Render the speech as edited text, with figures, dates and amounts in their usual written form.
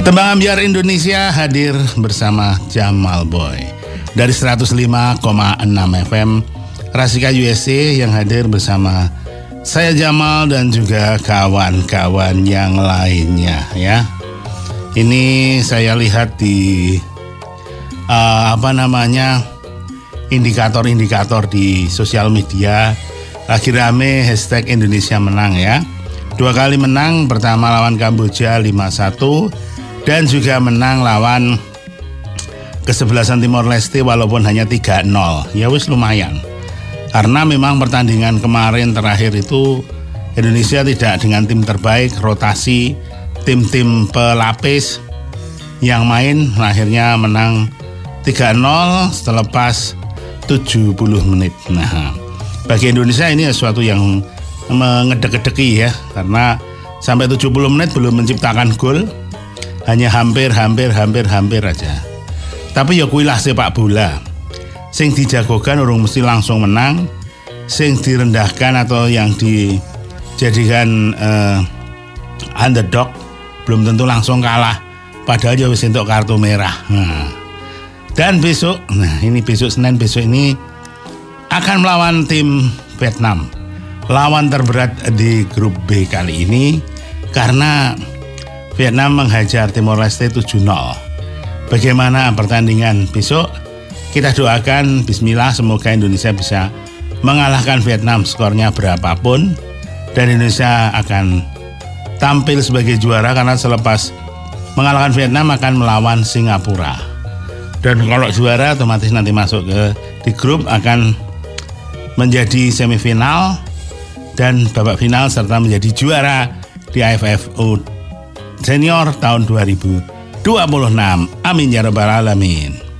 Tembang Ambyar Indonesia hadir bersama Jamal Boy dari 105,6 FM Rasika USA yang hadir bersama saya Jamal dan juga kawan-kawan yang lainnya ya. Ini saya lihat di indikator-indikator di sosial media lagi rame hashtag Indonesia menang ya. 2 kali menang, pertama lawan Kamboja 5-1 dan juga menang lawan kesebelasan Timor Leste walaupun hanya 3-0. Ya wis lumayan. Karena memang pertandingan kemarin terakhir itu Indonesia tidak dengan tim terbaik, rotasi tim-tim pelapis yang main, akhirnya menang 3-0 selepas 70 menit. Nah, bagi Indonesia ini sesuatu yang mengedek-edeki ya, karena sampai 70 menit belum menciptakan gol, hanya hampir aja. Tapi ya kuilah sepak bola. Sing dijagokan urung mesti langsung menang, sing direndahkan atau yang dijadikan underdog belum tentu langsung kalah, padahal ya wis entuk kartu merah. Dan besok Senin besok ini akan melawan tim Vietnam, lawan terberat di grup B kali ini, karena Vietnam menghajar Timor Leste 7-0. Bagaimana pertandingan besok? Kita doakan bismillah semoga Indonesia bisa mengalahkan Vietnam skornya berapapun, dan Indonesia akan tampil sebagai juara karena selepas mengalahkan Vietnam akan melawan Singapura. Dan kalau juara otomatis nanti masuk di grup akan menjadi semifinal dan babak final serta menjadi juara di AFF Senior tahun 2026. Amin ya rabbal alamin.